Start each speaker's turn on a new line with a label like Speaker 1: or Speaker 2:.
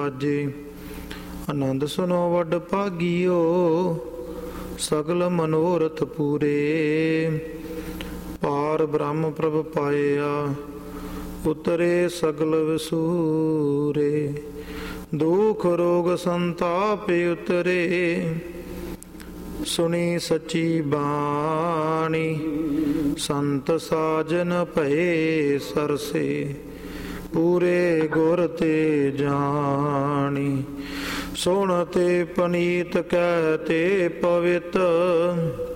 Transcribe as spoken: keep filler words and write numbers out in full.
Speaker 1: ਵਾਜੇ। ਆਨੰਦ ਸੁਨੋ ਵੱਡ ਭਾਗੀਓ, ਸਗਲ ਮਨੋਰਥ ਪੂਰੇ। ਪਾਰ ਬ੍ਰਹਮ ਪ੍ਰਭ ਪਾਇਆ, ਉਤਰੇ ਸਗਲ ਵਿਸੂਰੇ। ਦੁਖ ਰੋਗ ਸੰਤਾਪ ਉਤਰੇ, ਸੁਣੀ ਸੱਚੀ ਬਾਣੀ। ਸੰਤ ਸਾਜਨ ਭਏ ਸਰਸੇ, ਪੂਰੇ ਗੁਰ ਤੇ ਜਾਣੀ। ਸੁਣ ਤੇ ਪਨੀਤ ਕਹਿ ਤੇ ਪਵਿੱਤ,